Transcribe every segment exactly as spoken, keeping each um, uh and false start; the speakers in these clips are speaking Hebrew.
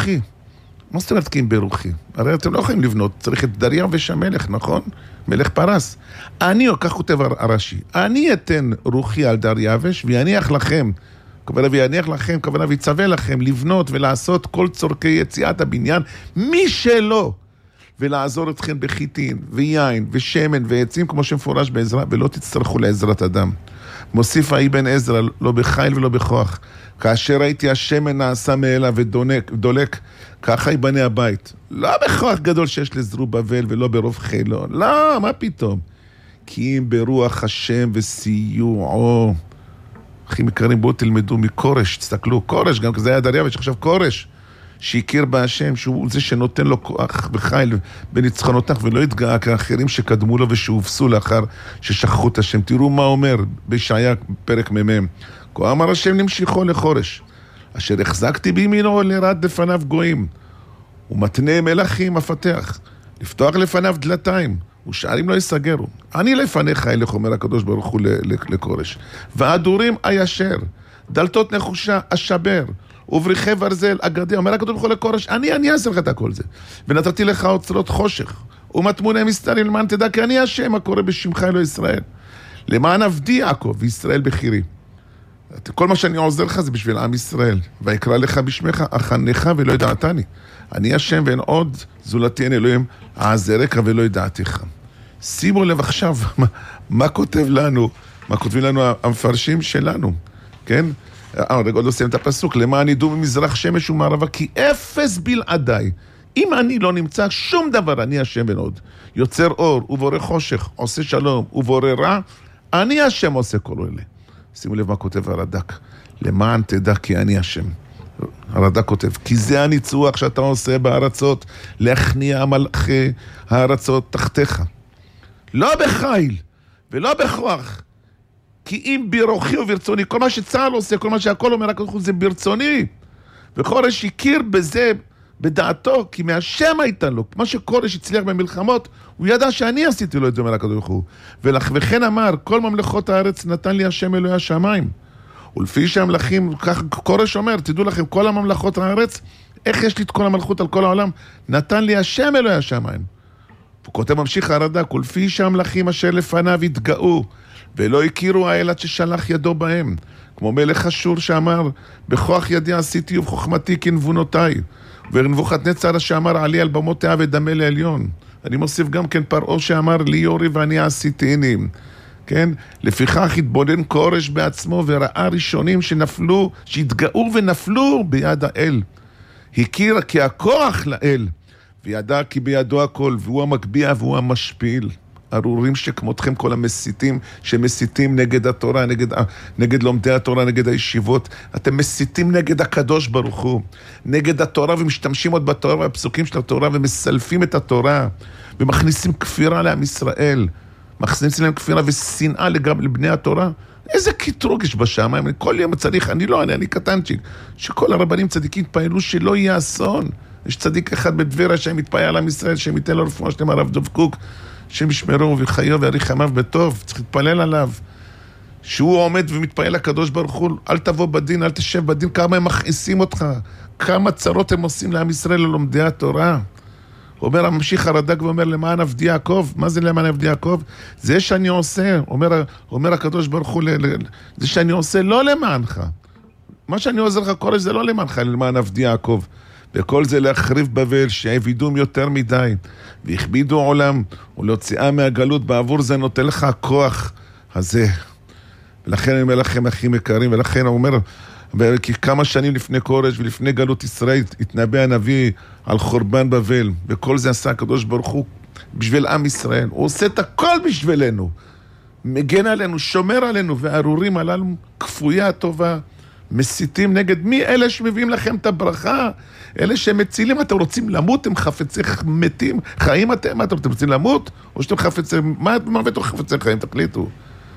ברוחי. מה זאת אומרת כי אם ברוחי? הרי אתם לא יכולים לבנות, צריך את דריווש המלך, נכון? מלך פרס. אני, כך כותב הרש"י, אני אתן רוחי על דריווש ויניח לכם, כוונה ויניח לכם, כוונה ויצווה לכם לבנות ולעשות כל צורכי יציאת הבניין, מי שלא, ולעזור אתכם בחיטין ויין ושמן ועצים כמו שמפורש בעזרה, ולא תצטרכו לעזרת אדם. מוסיף האבן עזרא, לא בחיל ולא בכוח. כאשר ראיתי השמן נעשה מאלה ודולק, ככה ייבנה הבית. לא בכוח גדול שיש לזרובבל ולא ברוב חילו. לא, מה פתאום? כי אם ברוח השם וסיועו. אחים יקרים, בואו תלמדו מקורש, תסתכלו, קורש, גם כזה היה דריווש, עכשיו קורש, שהכיר בהשם, שהוא זה שנותן לו כוח וחיל בניצחונותיו, ולא התגאה כאחרים שקדמו לו ושהופסו לאחר ששכחו את השם. תראו מה אומר בישעיה פרק ממם. כה אמר השם נמשיכו לחורש, אשר החזקתי בימינו לרד לפניו גויים, ומתנה מלכים מפתח, לפתוח לפניו דלתיים, ושערים לא יסגרו. אני לפניך אלך, אומר הקדוש ברוך הוא לקורש, והדורים הישר, דלתות נחושה אשבר, ובריחי ברזל אגדי. אומר הקדוש ברוך הוא לקורש, אני, אני אעשה לך את הכל זה. ונתתי לך אוצרות חושך, ומטמוני מסתרים למען תדע, כי אני השם הקורא בשמך אלוהי ישראל. למען עבדי יעקב וישראל בחירי. כל מה שאני עוזר לך זה בשביל עם ישראל. ויקרא לך בשמך, אחנך ולא ידעתני. אני השם ואין עוד זולתי אין אלוהים, אעזרך ולא ידעתך. שימו לב עכשיו, מה, מה כותב לנו, מה כותבים לנו המפרשים שלנו, כן? אה, רגע, עוד לא סיים את הפסוק, למען ידעו ממזרח שמש ומערבה, כי אפס בלעדיי. אם אני לא נמצא שום דבר, אני השם ואין עוד. יוצר אור ובורא חושך, עושה שלום ובורא רע, אני השם עושה כל אלה. שימו לב מה כותב הרד"ק, למען תדע כי אני השם. הרד"ק כותב, כי זה הניצוח שאתה עושה בארצות, להכניע מלכי הארצות תחתיך. לא בחיל ולא בכוח, כי אם ברוחי וברצוני, כל מה שצהל עושה, כל מה שהכל אומר, זה ברצוני. וקורש הכיר בזה בדעתו, כי מהשם הייתה לו. מה שקורש הצליח במלחמות, הוא ידע שאני עשיתי לו את זה, אומר הקדוש ברוך הוא. וכן אמר, כל ממלכות הארץ נתן לי השם אלוהי השמיים. ולפי שהמלכים, כך קורש אומר, תדעו לכם, כל הממלכות הארץ, איך יש לי את כל המלכות על כל העולם? נתן לי השם אלוהי השמיים. הוא כותב ממשיך הרד"ק, ולפי שהמלכים אשר לפניו התגאו, ולא הכירו האל עד ששלח ידו בהם. כמו מלך אשור שאמר, בכוח ידי עשיתי ובחוכמתי כנבונותיי. ונבוכדנצר שאמר, עלי על במותיה ודמה לעליון. אני מוסיף גם כן פרעה שאמר, לי יורי ואני עשיתיני. כן? לפיכך התבונן קורש בעצמו וראה ראשונים שנפלו, שהתגאו ונפלו ביד האל. הכיר כי הכוח לאל, וידע כי בידו הכל, והוא המקביע והוא המשפיל. ארורים שכמותכם כל המסיתים, שמסיתים נגד התורה, נגד, נגד לומדי התורה, נגד הישיבות. אתם מסיתים נגד הקדוש ברוך הוא, נגד התורה, ומשתמשים עוד בתורה והפסוקים של התורה, ומסלפים את התורה, ומכניסים כפירה לעם ישראל. מכניסים להם כפירה ושנאה לגבי לבני התורה. איזה קיטרוג יש בשמיים. כל יום צריך, אני לא, אני, אני קטנצ'יק, שכל הרבנים צדיקים התפעלו שלא יהיה אסון. יש צדיק אחד בדברה שהם מתפעל על עם ישראל, שהם ייתן לו רפואה שלהם, הרב דב קוק, שהם ישמרו וחיו ויאריך ימיו בטוב. צריך להתפלל עליו. שהוא עומד ומתפעל לקדוש ברוך הוא, אל תבוא בדין, אל תשב בדין, כמה הם מכעיסים אותך, כמה צרות הם עושים לעם ישראל ללומדי התורה. אומר הממשיך הרד"ק ואומר, למען עבדי יעקב. מה זה למען עבדי יעקב? זה שאני עושה, אומר, אומר הקדוש ברוך הוא, זה שאני עושה לא למענך. מה שאני עוזר לך קורש זה לא למענך, למען עבדי יעקב. וכל זה להחריב בבל, שהעבידום יותר מדי, והכבידו עולם, ולהוציאה מהגלות, בעבור זה נותן לך הכוח הזה. ולכן אני אומר לכם, אחים יקרים, ולכן הוא אומר, כי כמה שנים לפני קורש ולפני גלות ישראל, התנבא הנביא על חורבן בבל, וכל זה עשה הקדוש ברוך הוא בשביל עם ישראל. הוא עושה את הכל בשבילנו, מגן עלינו, שומר עלינו, והארורים הללו כפויה הטובה, מסיתים נגד מי? אלה שמביאים לכם את הברכה, אלה שמצילים. אתם רוצים למות, הם חפצי מתים, חיים אתם, מה אתם רוצים למות? או שאתם חפצי, מה אתם חפצי חיים? תקליטו.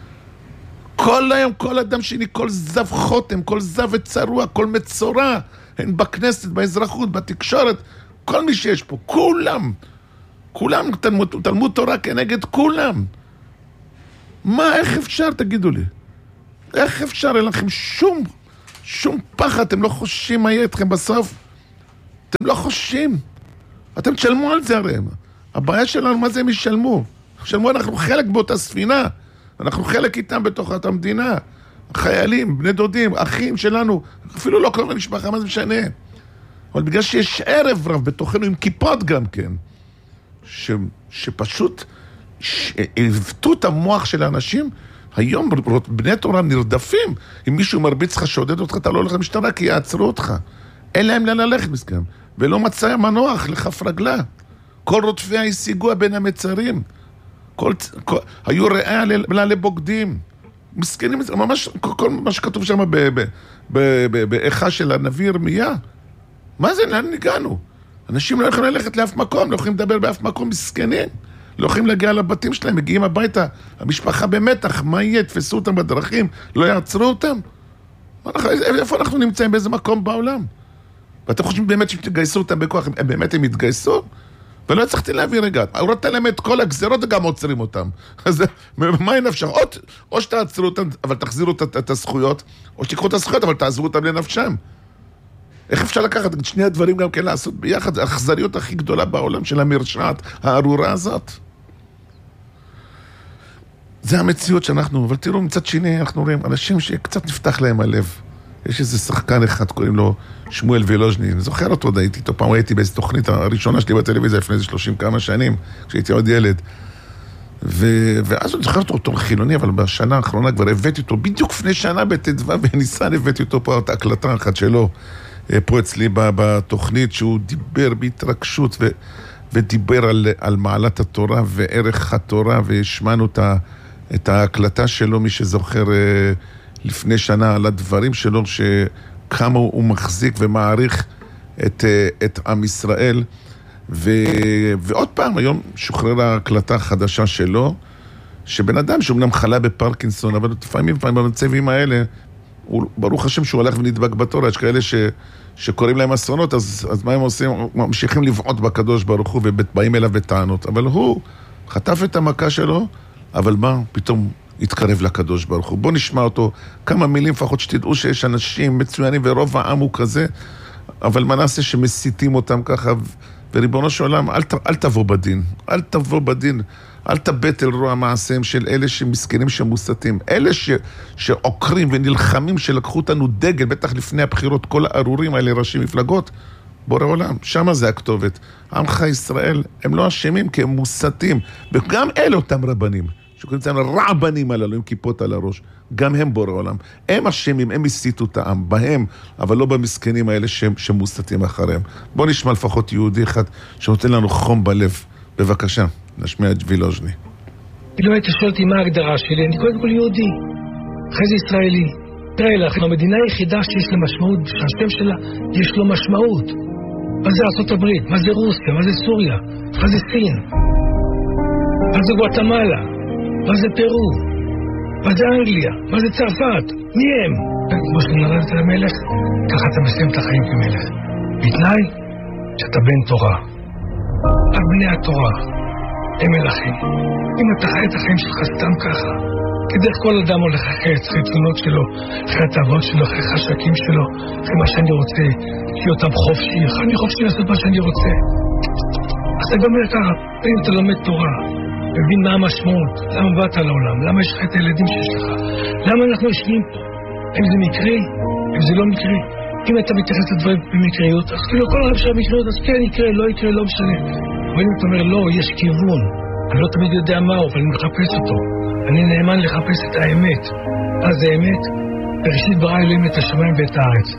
כל היום, כל אדם שני, כל זב חותם, כל זב וצרוע, כל מצורע, הן בכנסת, באזרחות, בתקשורת, כל מי שיש פה, כולם, כולם תלמוד, תלמוד תורה כנגד כולם. מה, איך אפשר, תגידו לי? איך אפשר? אין לכם שום, שום פחד, אתם לא חושבים מה יהיה אתכם בסוף? אתם לא חושבים. אתם תשלמו על זה הרי. הבעיה שלנו, מה זה הם ישלמו? ישלמו, אנחנו חלק באותה ספינה. אנחנו חלק איתם בתוך המדינה. חיילים, בני דודים, אחים שלנו, אפילו לא קוראים למשפחה, מה זה משנה? אבל בגלל שיש ערב רב בתוכנו עם כיפות גם כן, ש, שפשוט הבטו את המוח של האנשים, היום בני תורה נרדפים. אם מישהו מרביץ לך, שעודד אותך, אתה לא הולך למשטרה, כי יעצרו אותך. אין להם לאן ללכת מסכם. ולא מצא מנוח לכף רגלה. כל רודפיה השיגוה בין המצרים. כל, כל, היו רעה לבוגדים. מסכנים, ממש, כל מה שכתוב שם באיכה של הנביא ירמיה. מה זה? לאן הגענו? אנשים לא יכולים ללכת לאף מקום, לא יכולים לדבר באף מקום, מסכנים. לא יכולים להגיע לבתים שלהם, מגיעים הביתה, המשפחה במתח, מה יהיה? תפסו אותם בדרכים, לא יעצרו אותם? איפה אנחנו נמצאים? באיזה מקום בעולם? ואתם חושבים באמת שתגייסו אותם בכוח, הם באמת הם יתגייסו? ולא הצלחתי להביא רגע, הוא רצה להם את כל הגזרות וגם עוצרים אותם. אז מה אין אפשר? או, או שתעצרו אותם, אבל תחזירו את, את הזכויות, או שתיקחו את הזכויות, אבל תעזרו אותם לנפשם. איך אפשר לקחת את שני הדברים גם כן לעשות ביחד? האכזריות הכי גדולה בעולם של המרשעת, הארורה הזאת. זה המציאות שאנחנו, אבל תראו מצד שני, אנחנו רואים אנשים שקצת נפתח להם הלב. יש איזה שחקן אחד, קוראים לו שמואל וילוז'ני, אני זוכר אותו, עוד הייתי איתו, פעם הייתי באיזו תוכנית הראשונה שלי בטלוויזיה לפני איזה שלושים כמה שנים, כשהייתי עוד ילד. ו... ואז אני זוכר אותו, אותו חילוני, אבל בשנה האחרונה כבר הבאתי אותו, בדיוק לפני שנה בתדווה בניסן, הבאתי אותו פה, את ההקלטה אחת שלו, פה אצלי בתוכנית, שהוא דיבר בהתרגשות, ו... ודיבר על, על מעלת התורה וערך התורה, והשמענו את, ה... את ההקלטה שלו, מי שזוכר לפני שנה, על הדברים שלו, שכמה הוא מחזיק ומעריך את, את עם ישראל. ו... ועוד פעם, היום שוחרר ההקלטה החדשה שלו, שבן אדם שאומנם חלה בפרקינסון, אבל לפעמים, לפעמים במצבים האלה, הוא, ברוך השם שהוא הולך ונדבק בתורה, יש כאלה ש... שקוראים להם אסונות, אז, אז מה הם עושים? ממשיכים לבעוט בקדוש ברוך הוא, ובאים אליו בטענות. אבל הוא חטף את המכה שלו, אבל מה? פתאום התקרב לקדוש ברוך הוא. בוא נשמע אותו כמה מילים, לפחות שתדעו שיש אנשים מצוינים, ורוב העם הוא כזה, אבל מה נעשה שמסיתים אותם ככה, וריבונו של עולם, אל, אל תבוא בדין, אל תבוא בדין, אל תבט אל רוע מעשיהם של אלה שמסכנים שמוסתים, אלה ש, שעוקרים ונלחמים, שלקחו אותנו דגל, בטח לפני הבחירות, כל הארורים האלה, ראשי מפלגות, בורא עולם, שמה זה הכתובת. עמך ישראל, הם לא אשמים כי הם מוסתים, וגם אלה אותם רבנים, שקוראים להם רעבנים הללו, עם כיפות על הראש, גם הם בורא עולם. הם אשמים, הם הסיתו את העם, בהם, אבל לא במסכנים האלה שמוסתים אחריהם. בוא נשמע לפחות יהודי אחד שנותן לנו חום בלב. בבקשה, נשמיע את וילוז'ני. אילו היית שואל אותי מה ההגדרה שלי, אני קודם כל יהודי, אחרי זה ישראלי. תראה לך, המדינה היחידה שיש לה משמעות, שהשם שלה יש לו משמעות. מה זה ארצות הברית? מה זה רוסיה? מה זה סוריה? מה זה סין? מה זה גואטמלה? מה זה פרו? מה זה אנגליה? מה זה צרפת? מי הם? כמו שנולדת למלך, ככה אתה מסיים את החיים כמלך. בתנאי שאתה בן תורה. רק בני התורה הם מלכים. אם אתה חי את החיים שלך סתם ככה, כדרך כל אדם הולך אחרי הצריצונות שלו, אחרי התאוות שלו, אחרי חשקים שלו, אחרי מה שאני רוצה, שיהיה אותם חופשי, אני חופשי לעשות מה שאני רוצה. אז אתה גם אומר ככה, אם אתה לומד תורה, מבין מה המשמעות, למה באת לעולם, למה יש לך את הילדים שיש לך, למה אנחנו יושבים פה, אם זה מקרי, אם זה לא מקרי. אם אתה מתייחס לדברים במקריות, אז כאילו כל הרב של המקריות, אז כן יקרה, לא יקרה, לא משנה. אבל אם אתה אומר, לא, יש כיוון, אני לא תמיד יודע מהו, אבל אני מחפש אותו. אני נאמן לחפש את האמת. אז זה אמת, בראשית ברא אלוהים את השמיים ואת הארץ.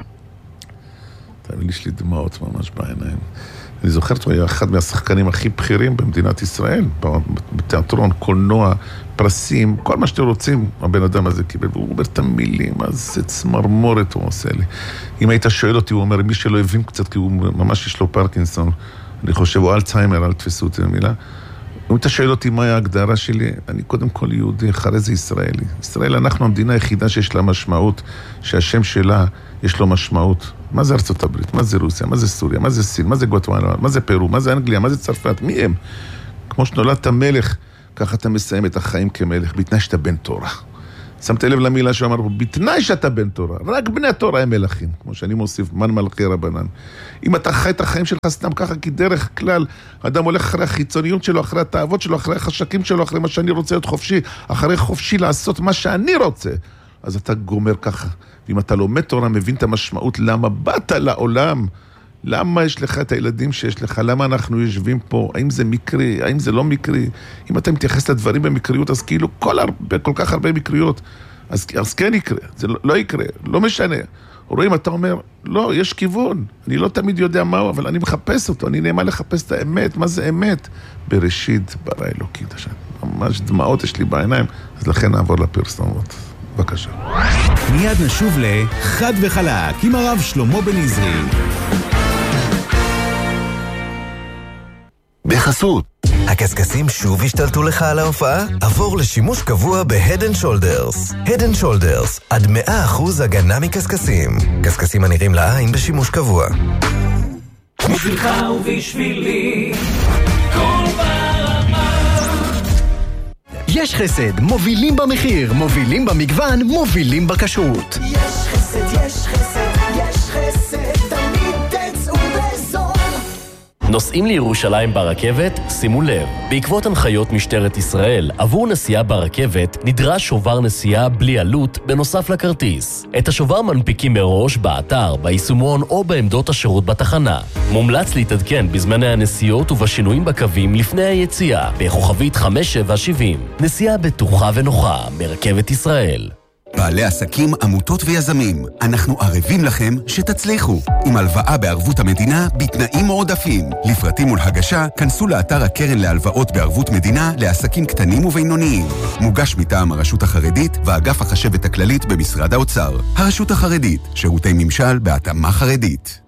תמיד יש לי דמעות ממש בעיניים. אני זוכר שהוא היה אחד מהשחקנים הכי בכירים במדינת ישראל, בתיאטרון, קולנוע, פרסים, כל מה שאתם רוצים, הבן אדם הזה קיבל, והוא אומר את המילים, אז זה צמרמורת הוא עושה לי. אם היית שואל אותי, הוא אומר, מי שלא הבין קצת, כי הוא ממש יש לו פרקינסון, אני חושב, הוא אלצהיימר, אל תפסו אותי במילה. אם אתה שואל אותי מה ההגדרה שלי, אני קודם כל יהודי, אחרי זה ישראלי. ישראל, אנחנו המדינה היחידה שיש לה משמעות, שהשם שלה יש לו משמעות. מה זה ארצות הברית? מה זה רוסיה? מה זה סוריה? מה זה סין? מה זה גואטמלה? מה זה פרו? מה זה אנגליה? מה זה צרפת? מי הם? כמו שנולדת מלך, ככה אתה מסיים את החיים כמלך, בתנאי שאתה בן תורה. שמת לב למילה שהוא אמר, בתנאי שאתה בן תורה, רק בני התורה הם מלכים, כמו שאני מוסיף, מן מלכי רבנן. אם אתה חי את החיים שלך סתם ככה, כי דרך כלל, אדם הולך אחרי החיצוניות שלו, אחרי התאוות שלו, אחרי החשקים שלו, אחרי מה שאני רוצה להיות חופשי, אחרי חופשי לעשות מה שאני רוצה, אז אתה גומר ככה. ואם אתה לומד תורה, מבין את המשמעות, למה באת לעולם, למה יש לך את הילדים שיש לך, למה אנחנו יושבים פה, האם זה מקרי, האם זה לא מקרי, אם אתה מתייחס לדברים במקריות, אז כאילו כל, הרבה, כל כך הרבה מקריות, אז, אז כן יקרה, זה לא, לא יקרה, לא משנה. רואים, אתה אומר, לא, יש כיוון, אני לא תמיד יודע מהו, אבל אני מחפש אותו, אני נאמן לחפש את האמת, מה זה אמת? בראשית ברא אלוקים, ממש דמעות יש לי בעיניים, אז לכן נעבור לפרסומות. בבקשה. מיד נשוב לחד וחלק עם הרב שלמה בן עזרי. בחסות. הקסקסים שוב השתלטו לך על ההופעה? עבור לשימוש קבוע ב-Head and Shoulders. Head and Shoulders, עד מאה אחוז הגנה מקסקסים. קסקסים הנראים לעין בשימוש קבוע. בשבילך ובשבילי, כל ברמה. יש חסד, מובילים במחיר, מובילים במגוון, מובילים בכשרות. יש חסד, יש חסד, יש חסד, תמיד תצאו בזול. נוסעים לירושלים ברכבת? שימו לב, בעקבות הנחיות משטרת ישראל, עבור נסיעה ברכבת נדרש שובר נסיעה בלי עלות בנוסף לכרטיס. את השובר מנפיקים מראש באתר, ביישומון או בעמדות השירות בתחנה. מומלץ להתעדכן בזמני הנסיעות ובשינויים בקווים לפני היציאה, בכוכבית חמש שבע שבעים. נסיעה בטוחה ונוחה מרכבת ישראל. בעלי עסקים, עמותות ויזמים, אנחנו ערבים לכם שתצליחו. עם הלוואה בערבות המדינה בתנאים מועדפים. לפרטים ולהגשה, כנסו לאתר הקרן להלוואות בערבות מדינה לעסקים קטנים ובינוניים. מוגש מטעם הרשות החרדית ואגף החשבת הכללית במשרד האוצר. הרשות החרדית, שירותי ממשל בהתאמה חרדית.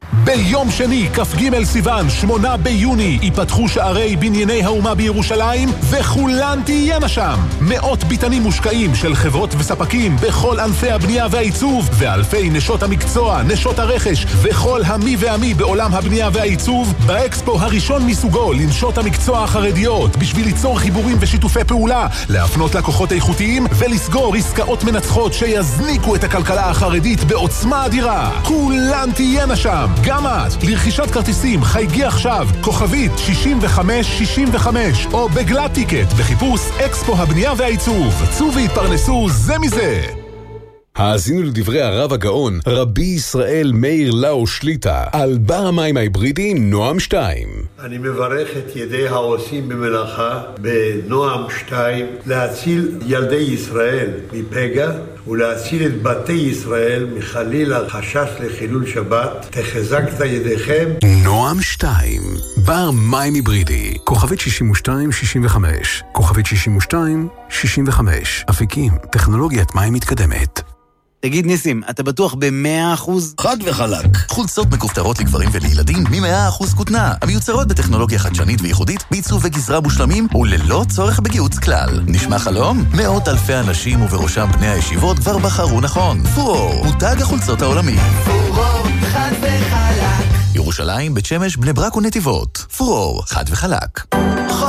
ביום שני, כ"ג סיוון, שמונה ביוני, ייפתחו שערי בנייני האומה בירושלים, וכולן תהיינה שם. מאות ביטנים מושקעים של חברות וספקים בכל ענפי הבנייה והעיצוב, ואלפי נשות המקצוע, נשות הרכש, וכל המי והמי בעולם הבנייה והעיצוב, באקספו הראשון מסוגו לנשות המקצוע החרדיות, בשביל ליצור חיבורים ושיתופי פעולה, להפנות לקוחות איכותיים, ולסגור עסקאות מנצחות שיזניקו את הכלכלה החרדית בעוצמה אדירה. כולן תהיינה שם. גם את, לרכישת כרטיסים, חייגי עכשיו, כוכבית שישים וחמש שישים וחמש, או בגלת טיקט, בחיפוש אקספו הבנייה והעיצוב. צאו והתפרנסו זה מזה. האזינו לדברי הרב הגאון, רבי ישראל מאיר לאו שליטה, על בר המים ההיברידי נועם שתיים. אני מברך את ידי העושים במלאכה בנועם שתיים, להציל ילדי ישראל מפגע, ולהציל את בתי ישראל מחלילה חשש לחילול שבת. תחזקת ידיכם. נועם שתיים, בר מים היברידי, כוכבית שישים ושתיים שישים וחמש, כוכבית שישים ושתיים שישים וחמש, אפיקים, טכנולוגיית מים מתקדמת. תגיד ניסים, אתה בטוח ב-מאה אחוז? חד וחלק. חולצות מכופתרות לגברים ולילדים מ-מאה אחוז כותנה, המיוצרות בטכנולוגיה חדשנית וייחודית, בעיצוב וגזרה מושלמים וללא צורך בגיוץ כלל. נשמע חלום? מאות אלפי אנשים ובראשם בני הישיבות כבר בחרו נכון. פורור, מותג החולצות העולמי. פורור, חד וחלק. ירושלים, בית שמש, בני ברק ונתיבות. פורור, חד וחלק.